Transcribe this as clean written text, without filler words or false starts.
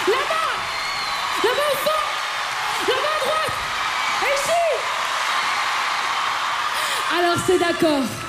Là-bas! Là-bas au fond! Là-bas à droite! Et ici! Alors c'est d'accord.